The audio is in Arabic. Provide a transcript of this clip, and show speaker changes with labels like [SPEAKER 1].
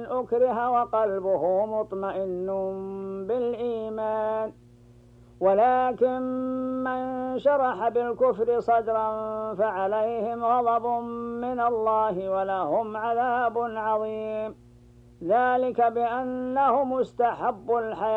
[SPEAKER 1] من أكره وقلبه مطمئن بالإيمان. ولكن من شرح بالكفر صدرا فعليهم غضب من الله ولهم عذاب عظيم. ذلك بأنهم استحبوا الحياة